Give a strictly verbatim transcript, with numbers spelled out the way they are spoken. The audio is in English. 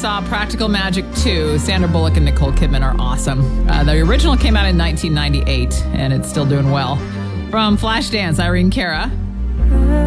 saw Practical Magic two. Sandra Bullock and Nicole Kidman are awesome. Uh, the original came out in nineteen ninety-eight, and it's still doing well. From Flashdance, Irene Cara.